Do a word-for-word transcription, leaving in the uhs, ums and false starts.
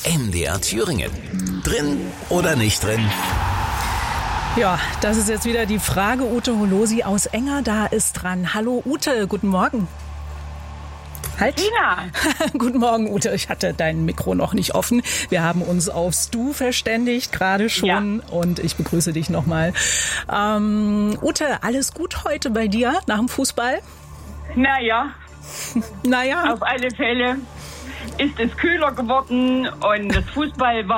M D R Thüringen. Drin oder nicht drin? Ja, das ist jetzt wieder die Frage. Ute Holosi aus Enger, da ist dran. Hallo Ute, guten Morgen. Halt. Tina. Guten Morgen, Ute. Ich hatte dein Mikro noch nicht offen. Wir haben uns aufs Du verständigt, gerade schon. Ja. Und ich begrüße dich nochmal. Ähm, Ute, alles gut heute bei dir nach dem Fußball? Naja. Naja. Auf alle Fälle ist es kühler geworden und das Fußball war